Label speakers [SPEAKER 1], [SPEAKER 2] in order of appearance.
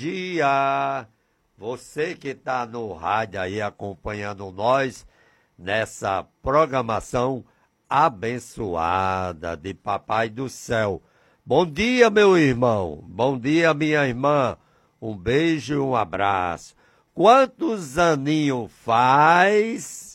[SPEAKER 1] Dia, você que está no rádio aí acompanhando nós nessa programação abençoada de Papai do Céu. Bom dia, meu irmão. Bom dia, minha irmã. Um beijo e um abraço. Quantos aninhos faz?